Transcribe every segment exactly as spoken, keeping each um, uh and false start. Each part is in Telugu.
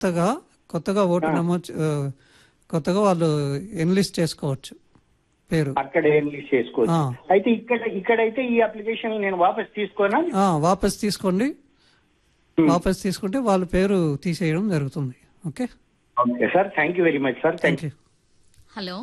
కొత్తగా కొత్తగా ఓటు నమోదు ఆ, కొత్తగా వాళ్ళు ఎన్లిస్ట్ చేసుకోవచ్చు పేరు. అక్కడ ఎన్లిస్ట్ చేసుకోవచ్చు. ఆ. అయితే ఇక్కడ ఇక్కడైతే ఈ అప్లికేషన్ నేను వాపస్ తీసుకోనా? ఆ, వాపస్ తీసుకోండి. వాపస్ తీసుకుంటే వాళ్ళ పేరు తీసేయడం జరుగుతుంది. Okay okay sir, thank you very much sir. Thank thank you. You. Hello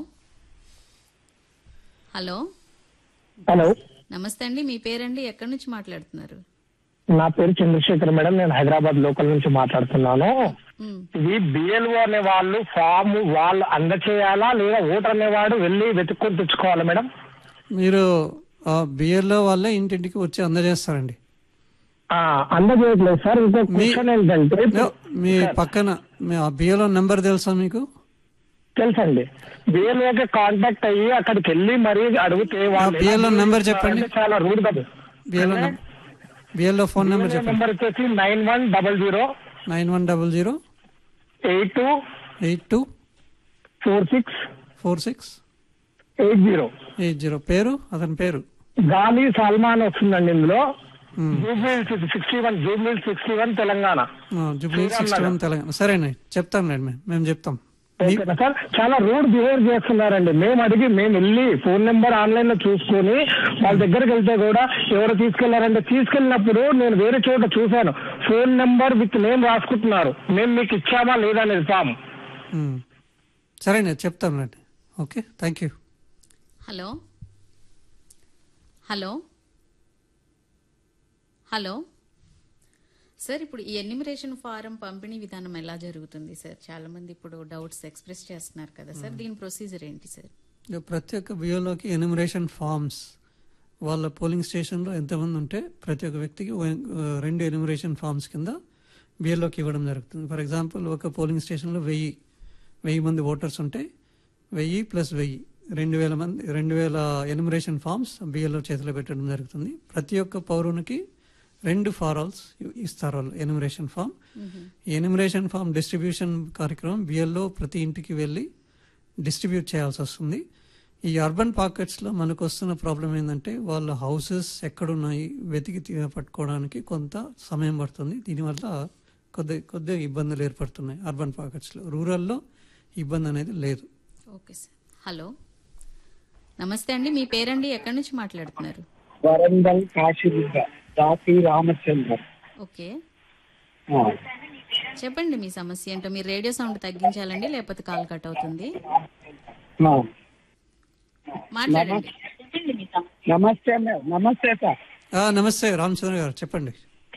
hello hello, నమస్తే అండి, మీ పేరండి, ఎక్కడి నుంచి మాట్లాడుతున్నారు? నా పేరు చంద్రశేఖర్ మేడం, నేను హైదరాబాద్ లోకల్ నుంచి మాట్లాడుతున్నాను. మ్, ఇది బిఎల్ఓ అనే వాళ్ళు ఫామ్ వాళ్ళు అందచేయాలా లేదా ఓటర్ అనేవాడు వెళ్ళి వెతుక్కొని తెచ్చుకోవాలా మేడం? మీరు బిఎల్ఓ వాళ్ళే ఇంటింటికి వచ్చి అందజేస్తారండి. ఆ, అందజేయట్లేదు సార్. ఇంకో క్వశ్చన్ ఏంటంటే, నో, మీ పక్కన మీ బిఎల్ఓ నెంబర్ తెలుసా మీకు? తెలుసండి, బిఎల్ఓకి కాంటాక్ట్ అయ్యి అక్కడికి వెళ్ళి మరీ అడిగితే వాళ్ళు B L O నెంబర్ చెప్పండి. చాలా రూడ్ కదా. బిఎల్ఓ బిఎల్ఓ ఫోన్ నెంబర్ చెప్పండి. నెంబర్ వచ్చేసి nine one double zero nine one double zero eight two eight two four six four six eight zero eight zero. పేరు అతని పేరు గాలి సల్మాన్ వస్తుందండి ఇందులో. మ్. Jubilee sixty one Jubilee sixty one Telangana. Jubilee sixty one Telangana. సరేనండి, చెప్తాంలేండి, మేము మేము చెప్తాం. ఓకేనా సార్? చాలా రూడ్ బిహేవ్ చేస్తున్నారండి. మేము అడిగి మేము వెళ్ళి ఫోన్ నెంబర్ ఆన్లైన్ లో చూసుకొని వాళ్ళ దగ్గరికి వెళ్తే కూడా ఎవరు తీసుకెళ్లారంటే, తీసుకెళ్ళినప్పుడు నేను వేరే చోట చూశాను, ఫోన్ నెంబర్ విత్ నేమ్ రాసుకుంటున్నారు. మేము మీకు ఇచ్చామా లేదా అనేది ఫామ్. మ్. సరేనండి, చెప్తాంలేండి. Okay, thank you. Hello hello hello sir, ఇప్పుడు ఈ ఎన్యూమరేషన్ ఫారం పంపిణీ విధానం ఎలా జరుగుతుంది సార్? చాలా మంది ఇప్పుడు డౌట్స్ ఎక్స్ప్రెస్ చేస్తున్నారు కదా సార్, దీని ప్రొసీజర్ ఏంటి సార్? ఇక ప్రత్యేక బియోలోకి ఎన్యూమరేషన్ ఫామ్స్ వాళ్ళ పోలింగ్ స్టేషన్లో ఎంతమంది ఉంటే ప్రతి ఒక్క వ్యక్తికి ఓ- రెండు ఎన్యూమరేషన్ ఫామ్స్ కింద బిఎల్ఓకి ఇవ్వడం జరుగుతుంది. ఫర్ ఎగ్జాంపుల్, ఒక పోలింగ్ స్టేషన్లో వెయ్యి వెయ్యి మంది ఓటర్స్ ఉంటే వెయ్యి ప్లస్ వెయ్యి రెండు వేల మంది రెండు వేల ఎన్యూమరేషన్ ఫామ్స్ బిఎల్ఓ చేతిలో పెట్టడం జరుగుతుంది. ప్రతి ఒక్క పౌరునికి రెండు ఫారాల్స్ ఇస్తారు వాళ్ళు ఎన్యూమరేషన్ ఫామ్. ఈ ఎన్యూమరేషన్ ఫామ్ డిస్ట్రిబ్యూషన్ కార్యక్రమం బిఎల్ఓ ప్రతి ఇంటికి వెళ్ళి డిస్ట్రిబ్యూట్ చేయాల్సి వస్తుంది. ఈ అర్బన్ పాకెట్స్లో మనకు వస్తున్న ప్రాబ్లం ఏంటంటే, వాళ్ళ హౌసెస్ ఎక్కడున్నాయి వెతికి తీ- పట్టుకోవడానికి కొంత సమయం పడుతుంది. దీనివల్ల కొద్ది కొద్దిగా ఇబ్బందులు ఏర్పడుతున్నాయి అర్బన్ పాకెట్స్లో. రూరల్లో ఇబ్బంది అనేది లేదు. Okay sir. హలో నమస్తే అండి, మీ పేరండి, ఎక్కడి నుంచి మాట్లాడుతున్నారు? వరంగల్ కాశీబుగ్గ దాసి రామచంద్ర. ఓకే, చెప్పండి మీ సమస్య ఏంటో. మీరు రేడియో సౌండ్ తగ్గించాలండి, లేకపోతే కాల్ కట్ అవుతుంది. మాట్లాడండి. నమస్తే మే- నమస్తే సార్. ఆ, నమస్తే రామచంద్ర గారు, చెప్పండి.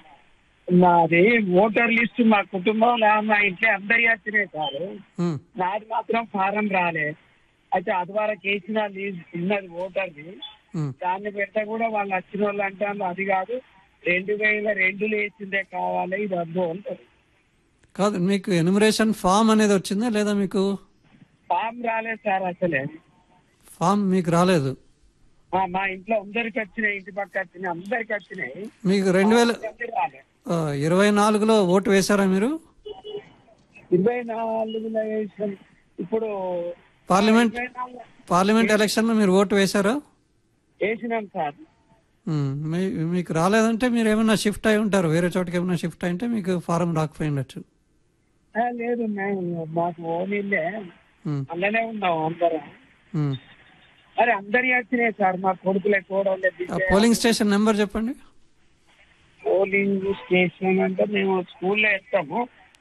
నాది ఓటర్ లిస్ట్ మా కుటుంబంలో మా ఇంట్లో అందరి వచ్చినాయి సార్. ఉమ్, నాది మాత్రం ఫారం రాలే. అయితే అది వరకు వేసిన లీజ్ ఉన్నది ఓటర్ది, ఉమ్. దాన్ని పెడితే కూడా వాళ్ళు వచ్చిన వాళ్ళు అంటారు అది కాదు, రెండు వేల రెండులో వేసిందే కావాలి, ఇది వద్దు అంటారు. కాదు, మీకు ఎన్యూమరేషన్ ఫామ్ అనేది వచ్చిందా లేదా? మీకు ఫామ్ రాలేదు సార్ అసలే. ఫామ్ మీకు రాలేదు. ఆ, మా ఇంట్లో అందరికి వచ్చినాయి, ఇంటి పక్క వచ్చినాయి, అందరికి వచ్చినాయి. మీకు రెండు వేల అందరికీ రాలే. ఆ, ఇరవై నాలుగులో ఓటు వేశారా మీరు? ఇరవై నాలుగులో వేసిన ఇప్పుడు పార్లమెంట్ ఇరవై నాలుగు పార్లమెంట్ ఎలక్షన్లో మీరు ఓటు వేశారా? వేసినాం సార్. ఉమ్, మీ- మీకు రాలేదంటే మీరు ఏమైనా షిఫ్ట్ అయి ఉంటారు, వేరే చోటకి ఏమైనా షిఫ్ట్ అయింటే మీకు ఫారం రాకపోయి ఉండొచ్చు. ఆ, లేదు మేము మాకు ఓన్ ఇల్లే, ఉమ్, అందులోనే ఉన్నాం అందరం. ఉమ్. మరి అందరి వచ్చినాయి సార్, మా కొడుకులే కోడలే ఆ పోలింగ్ స్టేషన్ నెంబర్ చెప్పండి. పోలింగ్ స్టేషన్ అంటే మేము స్కూల్లో వేస్తాము.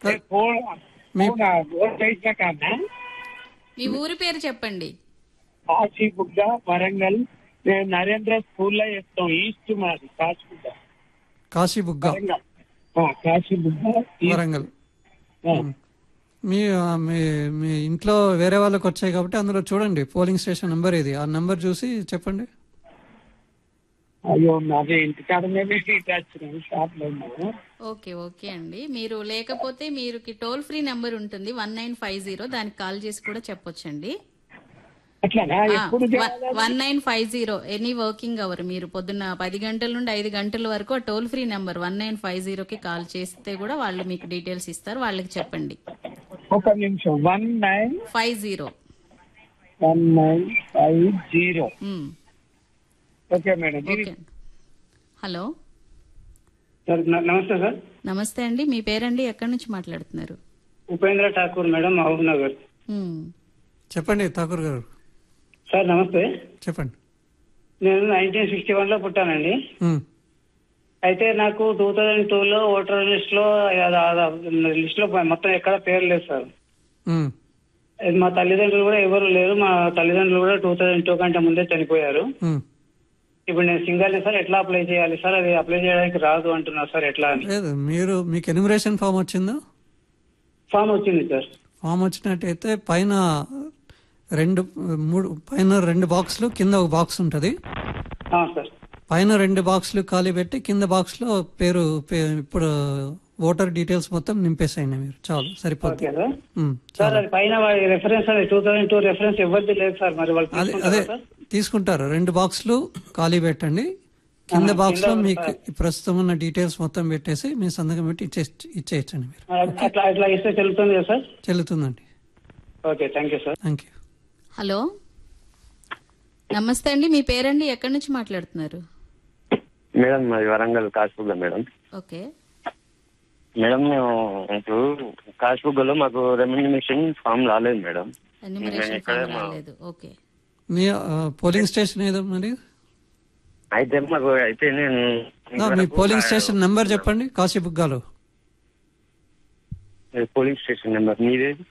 మీ- ఓట్ వేసిన కన్నా మీ ఊరి పేరు చెప్పండి. కాశీబుగ్గ వరంగల్. మేము నరేంద్ర స్కూల్లో వేస్తాం. ఈస్ట్ మాది కాశీబుగ్గ కాశీబుగ్గ వరంగల్. ఆ, కాశీబుగ్గ ఈస్ట్. వరంగల్. ఆ, మీ ఆ, మీ మీ ఇంట్లో వేరే వాళ్ళకి వచ్చాయి కాబట్టి అందులో చూడండి పోలింగ్ స్టేషన్ నెంబర్ ఇది. ఆ నెంబర్ చూసి చెప్పండి. అయ్యో నాది ఇంటికాడ మేము ఇటు వచ్చినాము, షాప్ లో ఉన్నాము. ఓకే ఓకే అండి, మీరు లేకపోతే మీరు టోల్ ఫ్రీ నెంబర్ ఉంటుంది వన్ నైన్ ఫైవ్ జీరో, దానికి కాల్ చేసి కూడా చెప్పొచ్చండి. అట్లానా? ఎప్పుడు చేయాలి? One nine five zero any working hour, మీరు పొద్దున్న పది గంటల నుండి ఐదు గంటల వరకు ఆ toll free number one nine five జీరోకి కాల్ చేస్తే కూడా వాళ్ళు మీకు డీటెయిల్స్ ఇస్తారు, వాళ్ళకి చెప్పండి. ఒక నిమిషం. One nine five zero one nine five zero okay madam. Okay. Hello sir న- నమస్తే సార్. నమస్తే అండి, మీ పేరండి, ఎక్కడి నుంచి మాట్లాడుతున్నారు? ఉపేంద్ర ఠాకూర్ మేడం, మహబూబ్ నగర్. మ్మ్. చెప్పండి ఠాకూర్ గారు, సార్ నమస్తే. చెప్పండి. నేను నైన్టీన్ సిక్స్టీ వన్ లో పుట్టానండి. ఉమ్, అయితే నాకు టూ థౌజండ్ టూ లో ఓటర్ లిస్ట్ లో లిస్ట్ లో మొత్తం ఎక్కడ పేరు లేదు సార్. ఉమ్, అది మా తల్లిదండ్రులు కూడా ఎవరు లేరు. మా తల్లిదండ్రులు కూడా టూ థౌజండ్ టూ కంటే ముందే చనిపోయారు. ఉమ్. ఇప్పుడు నేను సింగల్ సార్ ఎట్లా అప్లై చేయాలి సార్? అది అప్లై చేయడానికి రాదు అంటున్నారు సార్, ఎట్లా అని. లేదు, మీరు మీకు ఎన్యూమరేషన్ ఫామ్ వచ్చిందా? ఫామ్ వచ్చింది సార్. ఫామ్ వచ్చినట్టయితే పైన రెండు మూడు పైన రెండు బాక్సులు, కింద ఒక బాక్స్ ఉంటుంది. ఆ, సార్. పైన రెండు బాక్సులు ఖాళీ పెట్టి కింద బాక్స్ లో పేరు పే- ఇప్పుడు ఓటర్ డీటెయిల్స్ మొత్తం నింపేసేయండి మీరు, చాలు, సరిపోతుంది. Okay sir. ఉమ్, సార్ చాలు. అది పైన రెఫరెన్స్ అది టూ థౌజండ్ టూ రెఫరెన్స్ ఎవరిది లేదు సార్, మరి వాళ్ళు అదే తీసుకుంటారా అదే సార్? తీసుకుంటారు. రెండు బాక్సులు ఖాళీ పెట్టండి. కింద ఆ, బాక్స్ లో కింద మీకు సార్. ప్రస్తుతం ఉన్న డీటెయిల్స్ మొత్తం పెట్టేసి మీ సంతకం పెట్టి ఇచ్చే ఇచ్చేయచ్చండి మీరు. అట్లా అట్లా ఇస్తే చెల్లుతుంది కదా sir? చెల్లుతుందండి. Okay, thank you sir. Thank you. Hello, నమస్తే అండి. మీ పేరండి, ఎక్కడి నుంచి మాట్లాడుతున్నారు? మేడం మాది Warangal Kashibugga madam. Okay. Madam మేము ఇప్పుడు కాశీబుగ్గలో మాకు రెమ్యూనరేషన్ ఫామ్ రాలేదు మేడం. ఎన్యూమరేషన్ ఇక్కడ ఫామ్ మా- రాలేదు. ఓకే. మీ ఆ, పోలింగ్ స్టేషన్ ఏదో మరి? అయితే మాకు అయితే నేను ఆ, మీ పోలింగ్ స్టేషన్ నెంబర్ చెప్పండి కాశీబుగ్గాలో. Polling station number మీదేది?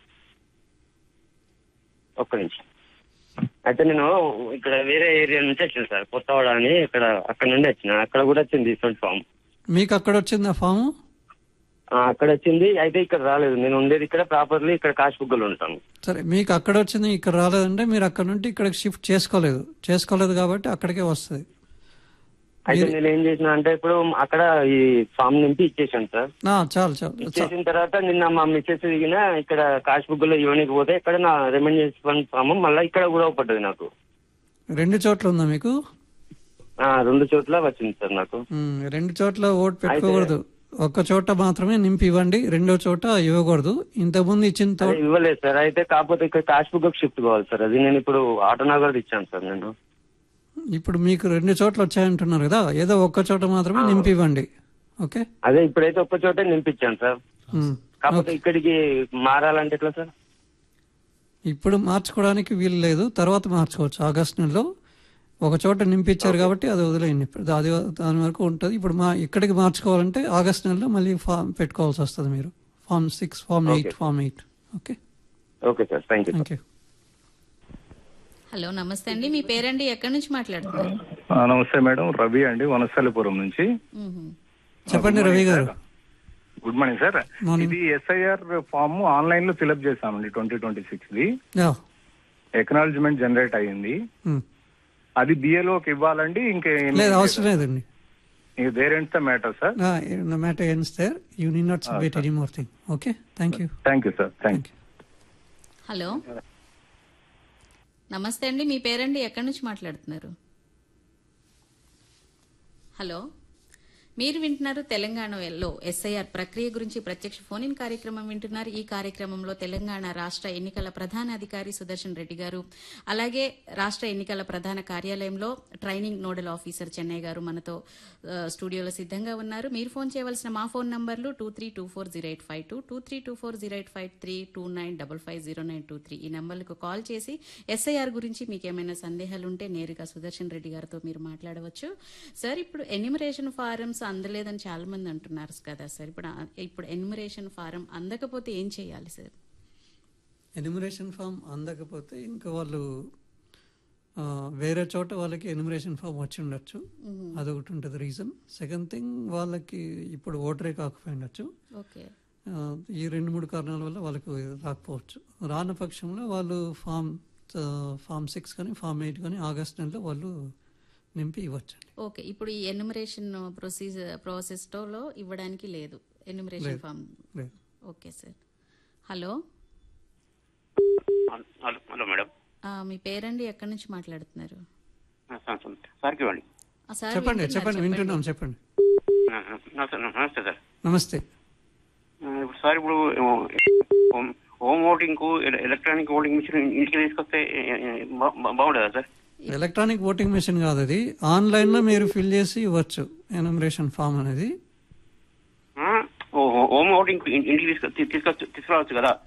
ఒక్క నిమిషం. అయితే నేను ఇక్కడ వేరే ఏరియా నుంచి వచ్చిన సార్, కొత్తవాడ అని, ఇక్కడ అక్కడ నుండి వచ్చిన. అక్కడ కూడా వచ్చింది ఇటువంటి ఫామ్. మీకు అక్కడ వచ్చిందా ఫాము? ఆ, అక్కడ వచ్చింది. అయితే ఇక్కడ రాలేదు. నేను ఉండేది ఇక్కడ ప్రాపర్లీ ఇక్కడ కాశీబుగ్గలో ఉంటాను. సరే, మీకు అక్కడ వచ్చింది ఇక్కడ రాలేదంటే మీరు అక్కడ నుండి ఇక్కడికి షిఫ్ట్ చేసుకోలేదు చేసుకోలేదు కాబట్టి అక్కడికే వస్తుంది. అయితే నేను ఏం చేసిన అంటే ఇప్పుడు అక్కడ ఈ ఫామ్ నింపి ఇచ్చేసాను సార్. ఆ, చాలు చాలు చాలు. ఇచ్చేసిన తర్వాత నిన్న మా మిస్సెస్ దిగిన ఇక్కడ కాశీబుగ్గలో ఇవ్వడానికి పోతే ఇక్కడ నా రెమ్యూనరేషన్ ఫామ్ మళ్ళీ ఇక్కడ కూడా పడ్డది నాకు. రెండు చోట్ల ఉందా మీకు? ఆ, రెండు చోట్ల వచ్చింది సార్ నాకు. ఉమ్, రెండు చోట్ల ఓటు పెట్టుకోకూడదు. ఒక్క చోట మాత్రమే నింపి ఇవ్వండి, రెండో చోట ఇవ్వకూడదు. ఇంతకుముందు ఇచ్చిన తో- అది ఇవ్వలేదు సార్. అయితే కాకపోతే ఇక్కడ కాశీబుగ్గకు షిఫ్ట్ కావాలి సార్. అది నేను ఇప్పుడు ఆటోనగర్ ఇచ్చాను సార్ నేను. ఇప్పుడు మీకు రెండు చోట్ల వచ్చాయంటున్నారు కదా, ఏదో ఒక్క చోట మాత్రమే నింపి ఇవ్వండి. ఓకే. అదే ఇప్పుడైతే ఒక్క చోటే నింపించాను సార్. ఉమ్, కాకపోతే ఇక్కడికి మారాలంటే ఎట్లా సార్? ఇప్పుడు మార్చుకోవడానికి వీలు లేదు, తర్వాత మార్చుకోవచ్చు. ఆగస్ట్ నెలలో ఒక చోట నింపించారు కాబట్టి అది వదిలేయండి. ఇప్పుడు అది దాని వరకు ఉంటుంది. ఇప్పుడు మా ఇక్కడికి మార్చుకోవాలంటే ఆగస్ట్ నెలలో మళ్ళీ ఫామ్ పెట్టుకోవాల్సి వస్తుంది మీరు. Form six, form eight, form eight. Okay. Okay sir, thank you. Thank you. Hello, నమస్తే అండి. మీ పేరండి, ఎక్కడి నుంచి మాట్లాడుతున్నారు? ఆ, నమస్తే మేడం, రవి అండి, వనస్థలిపురం నుంచి. మ్మ్. చెప్పండి రవి గారు. Good morning sir. మార్నింగ్. ఇది ఎస్ఐఆర్ ఫామ్ ఆన్లైన్ లో ఫిల్అప్ చేసామండి twenty twenty six the. Yeah. Acknowledgement generate అయ్యింది. ఉమ్. అది బిఏలోకి ఇవ్వాలండి. ఇంకా లేదు, అవసరం లేదండి. There ends the matter sir. No matter ఎన్స్ there, you need not submit any more thing. Okay, thank you. Thank you sir, thank you. Hello, నమస్తే అండి. మీ పేరండి, ఎక్కడి నుంచి మాట్లాడుతున్నారు? హలో, మీరు వింటున్నారు తెలంగాణలో ఎస్ఐఆర్ ప్రక్రియ గురించి ప్రత్యక్ష ఫోన్ ఇన్ కార్యక్రమం వింటున్నారు. ఈ కార్యక్రమంలో తెలంగాణ రాష్ట్ర ఎన్నికల ప్రధాన అధికారి సుదర్శన్ రెడ్డి గారు, అలాగే రాష్ట్ర ఎన్నికల ప్రధాన కార్యాలయంలో ట్రైనింగ్ నోడల్ ఆఫీసర్ చెన్నై గారు మనతో ఆ, స్టూడియోలో సిద్ధంగా ఉన్నారు. మీరు ఫోన్ చేయవలసిన మా ఫోన్ నంబర్లు two three two four zero eight five two two three two four zero eight five three two nine double five zero nine two three ఈ నంబర్లకు కాల్ చేసి ఎస్ఐఆర్ గురించి మీకు ఏమైనా సందేహాలు ఉంటే నేరుగా సుదర్శన్ రెడ్డి గారితో మీరు మాట్లాడవచ్చు. సార్, ఇప్పుడు ఎన్యూమరేషన్ ఫారమ్స్ అందలేదని చాలా మంది అంటున్నారు కదా సార్. ఇప్పుడు ఇప్పుడు ఎన్యూమరేషన్ ఫారం అందకపోతే ఏం చేయాలి సార్? ఎన్యూమరేషన్ ఫామ్ అందకపోతే ఇంకా వాళ్ళు ఆ, వేరే చోట వాళ్ళకి ఎన్యూమరేషన్ ఫామ్ వచ్చి ఉండొచ్చు. అదొకటి ఉంటుంది రీజన్. సెకండ్ థింగ్, వాళ్ళకి ఇప్పుడు ఓటరే కాకపోయి ఉండొచ్చు. ఓకే. ఆ, ఈ రెండు మూడు కారణాల వల్ల వాళ్ళకు రాకపోవచ్చు. రాని పక్షంలో వాళ్ళు ఫామ్ ఆ, ఫామ్ సిక్స్ కానీ ఫామ్ ఎయిట్ కానీ ఆగస్ట్ నెలలో వాళ్ళు నింపి ఇవ్వచ్చండి. ఓకే. ఇప్పుడు ఈ ఎన్యూమరేషన్ ప్రొసీజర్ ప్రాసెస్లో ఇవ్వడానికి లేదు ఎన్యూమరేషన్ లేదు. ఫామ్. లేదు. Okay sir. Hello, hello hello madam. ఆ, మీ పేరండి, ఎక్కడి నుంచి మాట్లాడుతున్నారు? సార్కి ఇవ్వండి. ఆ, సార్ చెప్పండి వింటున్నారు, చెప్పండి వింటున్నాం చెప్పండి. నమస్తే సార్. నమస్తే. ఇప్పుడు సార్ ఇప్పుడు హోమ్ హోమ్ ఓటింగ్ కు ఎలక్ట్రానిక్ ఓటింగ్ మిషన్ ఇంటికి తీసుకొస్తే బాగుంటుందా సార్? ఎలక్ట్రానిక్ ఓటింగ్ మెషిన్ కాదు అది, ఆన్లైన్ లో మీరు ఫిల్ చేసి ఇవ్వచ్చు ఎన్యూమరేషన్ ఫామ్ అనేది. హోమ్ ఓటింగ్ ఇంటికి తీసుకు తీసుకొచ్చు తీసుకురావచ్చు కదా.